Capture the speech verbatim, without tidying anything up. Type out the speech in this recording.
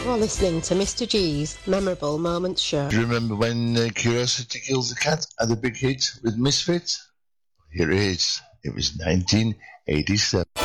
You're listening to Mister G's Memorable Moments Show. Do you remember when uh, Curiosity Kills the Cat had a big hit with Misfits? Here it is. It was nineteen eighty-seven.